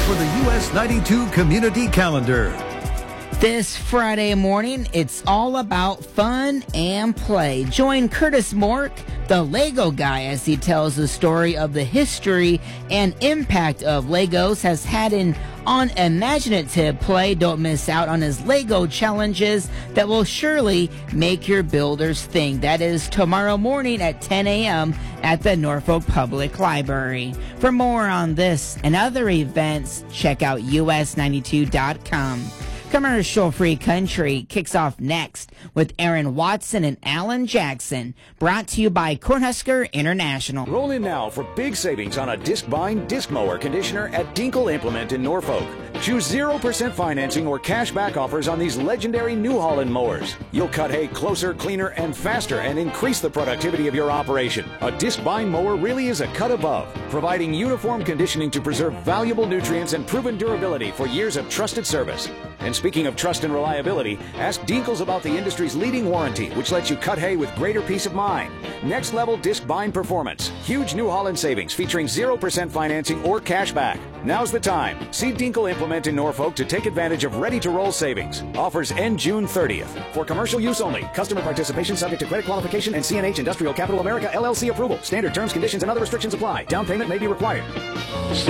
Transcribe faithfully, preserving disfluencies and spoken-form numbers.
for the U S ninety-two Community Calendar. This Friday morning, it's all about fun and play. Join Curtis Mork, the Lego guy, as he tells the story of the history and impact of Legos has had in on imaginative play. Don't miss out on his Lego challenges that will surely make your builders think. That is tomorrow morning at ten a.m. at the Norfolk Public Library. For more on this and other events, check out U S ninety-two dot com. Commercial-free country kicks off next with Aaron Watson and Alan Jackson, brought to you by Cornhusker International. Roll in now for big savings on a disc bind disc mower conditioner at Dinkle Implement in Norfolk. Choose zero percent financing or cash back offers on these legendary New Holland mowers. You'll cut hay closer, cleaner, and faster and increase the productivity of your operation. A disc bind mower really is a cut above, providing uniform conditioning to preserve valuable nutrients and proven durability for years of trusted service. And speaking of trust and reliability, ask Dinkles about the industry's leading warranty, which lets you cut hay with greater peace of mind. Next level disc bind performance. Huge New Holland savings featuring zero percent financing or cash back. Now's the time. See Dinkle Implement in Norfolk to take advantage of ready-to-roll savings. Offers end June thirtieth. For commercial use only. Customer participation subject to credit qualification and C N H Industrial Capital America L L C approval. Standard terms, conditions, and other restrictions apply. Down payment may be required.